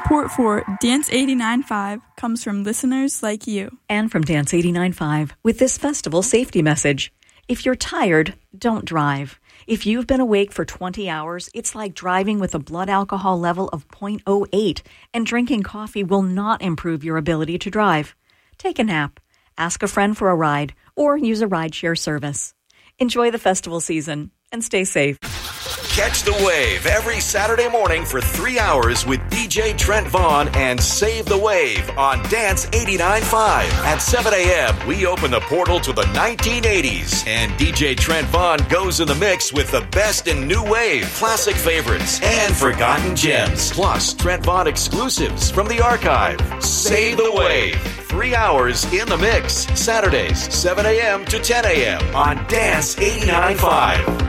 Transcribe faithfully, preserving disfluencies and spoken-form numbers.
Support for Dance eighty-nine point five comes from listeners like you. And from Dance eighty-nine point five with this festival safety message. If you're tired, don't drive. If you've been awake for twenty hours, it's like driving with a blood alcohol level of zero point zero eight, and drinking coffee will not improve your ability to drive. Take a nap, ask a friend for a ride, or use a rideshare service. Enjoy the festival season and stay safe. Catch the Wave every Saturday morning for three hours with D J Trent Vaughn and Save the Wave on Dance eighty-nine point five. At seven a.m., we open the portal to the nineteen eighties, and D J Trent Vaughn goes in the mix with the best in new wave, classic favorites, and forgotten gems. Plus, Trent Vaughn exclusives from the archive. Save the Wave. Three hours in the mix. Saturdays, seven a.m. to ten a.m. on Dance eighty-nine point five.